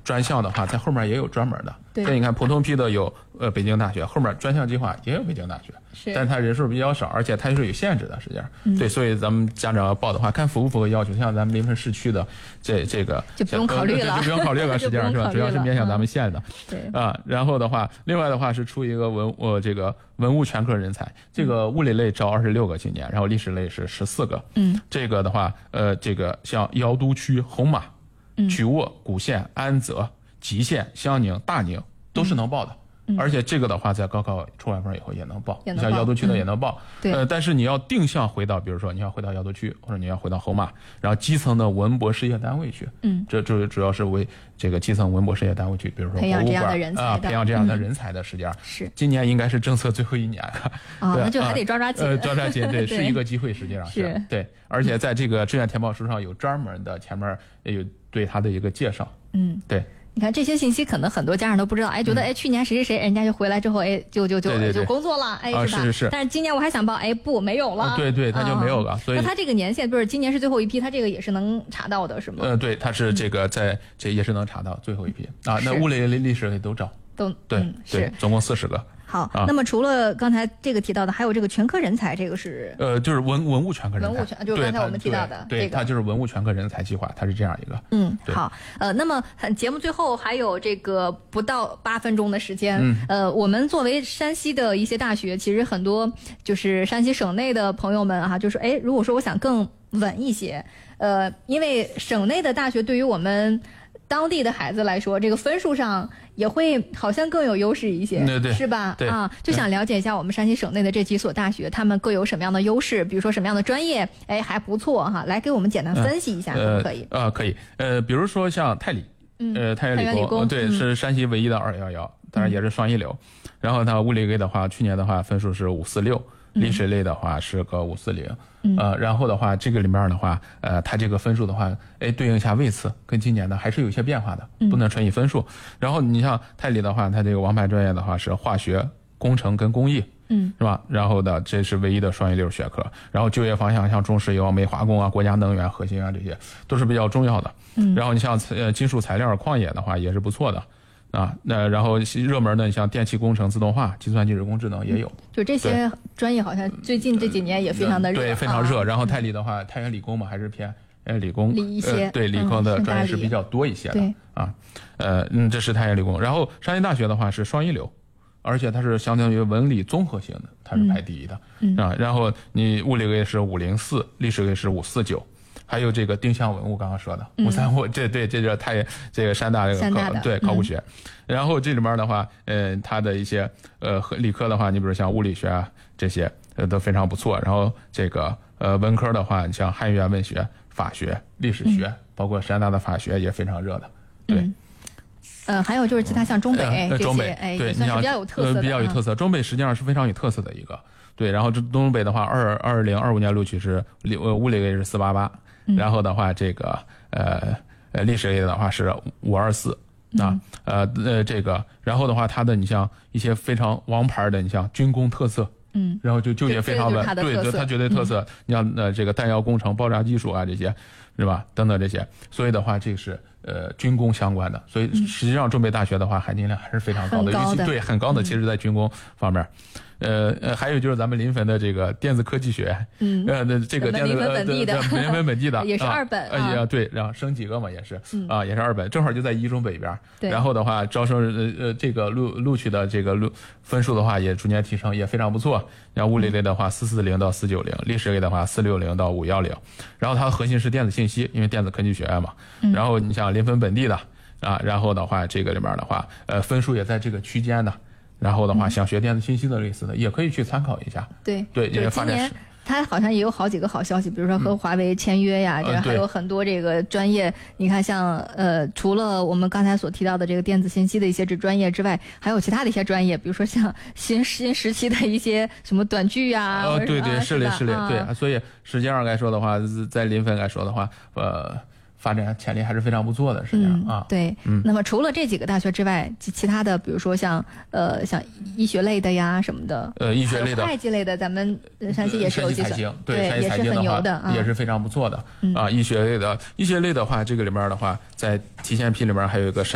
专项的话，在后面也有专门的。 对， 所以你看普通批的有北京大学，后面专项计划也有北京大学，但是它人数比较少，而且它是有限制的，实际上。对，所以咱们家长要报的话，看符不符合要求。像咱们临汾市区的这个就不用考虑了， 就不用考虑了，实际上是吧？主要是面向咱们县的。 对啊，然后的话，另外的话是出一个这个文物全科人才，这个物理类招26个青年，然后历史类是14个。这个的话，这个像瑶都区、红马、曲沃、古县、安泽、吉县、襄宁、大宁都是能报的。而且这个的话，在高考出完分以后也能报，像瑶都区的也能报。但是你要定向回到，比如说你要回到瑶都区，或者你要回到红马，然后基层的文博事业单位去。这主要是为这个基层文博事业单位去，比如说培养这样的人才培养这样的人才的，实际上是今年应该是政策最后一年了。 那就还得抓紧。 抓紧，对，是一个机会，实际上是对。而且在这个志愿填报书上有专门的前面也有对他的一个介绍。对。 你看这些信息，可能很多家长都不知道，觉得去年谁人家就回来之后，就工作了，是吧？ 是。 但是今年我还想报，不，没有了。 对，他就没有了。所以那他这个年限，不是今年是最后一批，他这个也是能查到的，是吗？ 对，他是这个在这也是能查到最后一批啊。那物理、历史类都招，对，总共40个。 好，那么除了刚才这个提到的，还有这个全科人才，这个是就是文物全科人才， 就是刚才我们提到的， 对，它就是文物全科人才计划，它是这样一个。 好，那么节目最后还有这个不到8分钟的时间，我们作为山西的一些大学，其实很多就是山西省内的朋友们就说，如果说我想更稳一些，因为省内的大学对于我们当地的孩子来说，这个分数上也会好像更有优势一些， 对， 是吧？ 对就想了解一下我们山西省内的这几所大学，他们各有什么样的优势？比如说什么样的专业，还不错哈，来给我们简单分析一下，可不可以？ 可以。比如说像太理，太原理工，对，是山西唯一的211，当然也是双一流。然后它物理类的话，去年的话分数是546。历史类的话是个540，然后的话这个里面的话，它这个分数的话，对应一下位次，跟今年的还是有一些变化的，不能纯以分数。然后你像太理的话，它这个王牌专业的话是化学、工程跟工艺，是吧？然后的这是唯一的双一流学科。然后就业方向像中石油、煤化工啊、国家能源核心啊，这些都是比较重要的。然后你像金属材料、矿业的话也是不错的。那然后热门的你像电气工程、自动化、计算机、人工智能也有， 就这些专业好像最近这几年也非常的热， 对，非常热。然后太理的话，太原理工嘛还是偏理工一些， 对，理工的专业是比较多一些的这是太原理工。然后山西大学的话是双一流，而且它是相当于文理综合性的，它是排第一的然后你物理类是504，历史类是549。还有这个定向文物，刚刚说的535，这就是太这个山大这个考古学。然后这里面的话，它的一些理科的话，你比如像物理学啊这些都非常不错。然后这个文科的话，你像汉语言文学、法学、历史学，包括山大的法学也非常热的。对， 还有就是其他像中北这些，对， 算是比较有特色的， 比较有特色。中北实际上是非常有特色的一个。对，然后这东北的话，2025年录取是物理类是488。然后的话，这个历史类的话是524这个，然后的话，它的你像一些非常王牌的，你像军工特色，然后就业非常稳，对，它绝对特色。你像这个弹药工程、爆炸技术啊这些，是吧？等等这些，所以的话，这是军工相关的，所以实际上中北大学的话，含金量还是非常高的，对，很高的。其实，在军工方面。还有就是咱们临汾的这个电子科技学院，这个电子临汾本地的也是2本对，然后升几个嘛也是也是2本，正好就在一中北边。然后的话，招生这个录取的这个分数的话也逐年提升，也非常不错。像物理类的话440到490，历史类的话460到510。然后它的核心是电子信息，因为电子科技学院嘛。然后你像临汾本地的然后的话这个里面的话分数也在这个区间的。然后的话，想学电子信息的类似的，也可以去参考一下。 对， 也发展。 它好像也有好几个好消息，比如说和华为签约呀，还有很多这个专业。你看，像除了我们刚才所提到的这个电子信息的一些专业之外，还有其他的一些专业，比如说像新时期的一些什么短剧呀。 对，是嘞，对。所以实际上来说的话，在临汾来说的话，发展潜力还是非常不错的，实际上对。那么除了这几个大学之外，其他的，比如说像医学类的呀什么的， 医学类的、 会计类的，咱们山西也是有几所， 对， 也是很牛的， 也是非常不错的医学类的话，这个里面的话，在提前批里面还有一个